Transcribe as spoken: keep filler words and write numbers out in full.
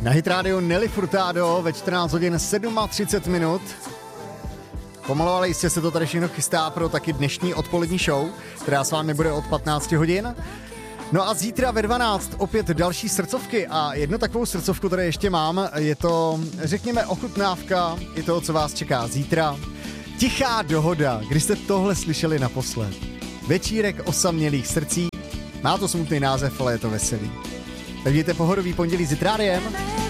Na Hit Radio Nelly Furtado ve čtrnáct hodin třicet sedm minut. Pomalu, ale jistě se to tady všechno chystá pro taky dnešní odpolední show, která s vámi bude od patnáct hodin. No a zítra ve dvanáct opět další srdcovky a jednu takovou srdcovku tady ještě mám, je to, řekněme, ochutnávka i toho, co vás čeká zítra. Tichá dohoda, když jste tohle slyšeli naposled. Večírek osamělých srdcí, má to smutný název, ale je to veselý. Tak mějte pohodový pondělí s Hit Rádiem.